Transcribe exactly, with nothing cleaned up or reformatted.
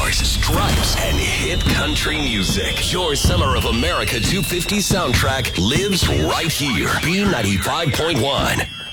Shores, Stripes, and hit country music. Your Summer of America two fifty soundtrack lives right here. B ninety-five point one.